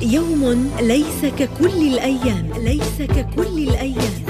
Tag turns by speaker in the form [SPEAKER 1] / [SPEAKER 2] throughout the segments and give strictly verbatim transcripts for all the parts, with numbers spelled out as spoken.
[SPEAKER 1] يوم ليس ككل الأيام، ليس ككل الأيام.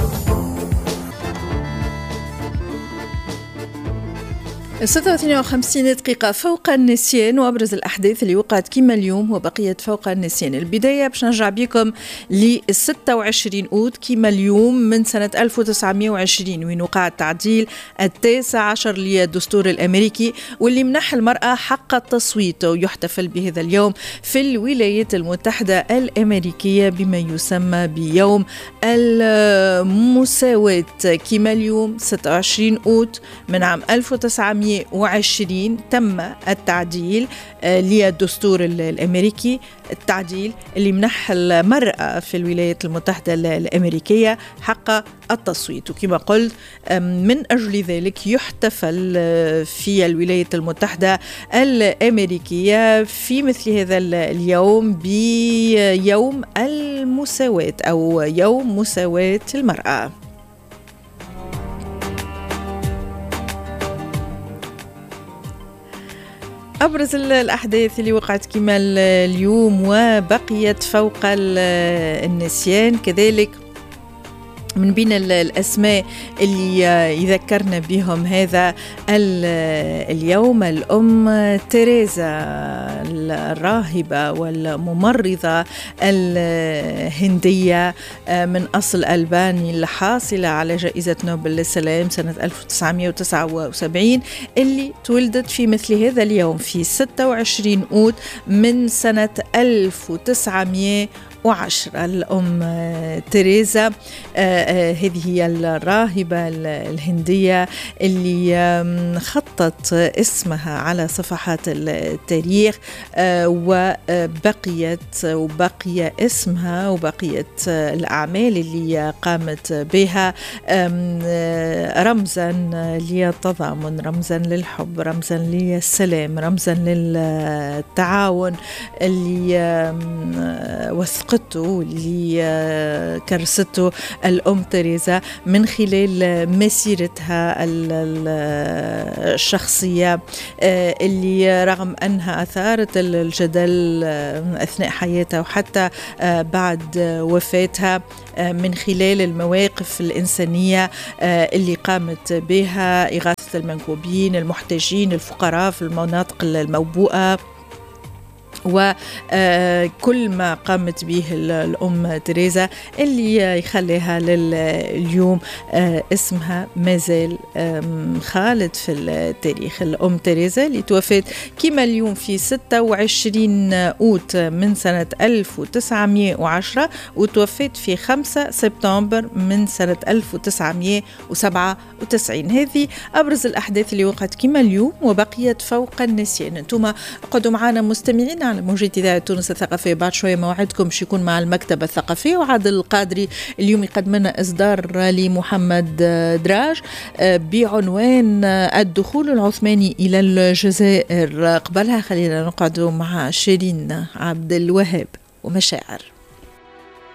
[SPEAKER 1] ستة واثنين وخمسين دقيقة فوق النسيان، وأبرز الأحداث اللي وقعت كما اليوم وبقيت فوق النسيان. البداية باش نرجع بكم ل ستة وعشرين أوت كما اليوم من سنة ألف وتسعمائة وعشرين، وين وقع التعديل التاسع عشر للدستور الأمريكي واللي منح المرأة حق التصويت، ويحتفل بهذا اليوم في الولايات المتحدة الأمريكية بما يسمى بيوم المساواة. كما اليوم ستة وعشرين أوت من عام ألف وتسعمائة وعشرين تم التعديل للدستور الأمريكي، التعديل اللي منح المرأة في الولايات المتحدة الأمريكية حق التصويت. وكما قلت من أجل ذلك يحتفل في الولايات المتحدة الأمريكية في مثل هذا اليوم بيوم المساواة أو يوم مساواة المرأة. أبرز الأحداث اللي وقعت كما اليوم وبقيت فوق النسيان كذلك من بين الأسماء اللي يذكرنا بهم هذا اليوم الأم تيريزا الراهبة والممرضة الهندية من أصل ألباني الحاصلة على جائزة نوبل للسلام سنة ألف وتسعمائة وتسعة وسبعين، اللي تولدت في مثل هذا اليوم في ستة وعشرين أوت من سنة ألف وتسعمائة وعشرة. الأم تيريزا هذه هي الراهبة الهندية اللي خطت اسمها على صفحات التاريخ، وبقيت وبقي اسمها وبقيت الأعمال اللي قامت بها رمزا للتضامن، رمزا للحب، رمزا للسلام، رمزا للتعاون اللي وثق اللي كرسته الأم تيريزا من خلال مسيرتها الشخصية اللي رغم أنها أثارت الجدل أثناء حياتها وحتى بعد وفاتها من خلال المواقف الإنسانية اللي قامت بها، إغاثة المنكوبين، المحتاجين، الفقراء في المناطق الموبوءة، وكل ما قامت به الأم تيريزا اللي يخليها لليوم اسمها مازال خالد في التاريخ. الأم تيريزا اللي توفت كما اليوم في ستة وعشرين أوت من سنة ألف وتسعمائة وعشرة، وتوفت في خمسة سبتمبر من سنة ألف وتسعمائة وسبعة وتسعين. هذه أبرز الأحداث اللي وقعت كما اليوم وبقيت فوق النسيان. انتم قعدوا معنا مستمعين على موجة إذاعة تونس الثقافية. بعد شوية موعدكم باش يكون مع المكتبة الثقافية، وعادل القادري اليوم يقدم لنا إصدار لمحمد دراج بعنوان الدخول العثماني إلى الجزائر. قبلها خلينا نقعد مع شيرين عبد الوهاب ومشاعر.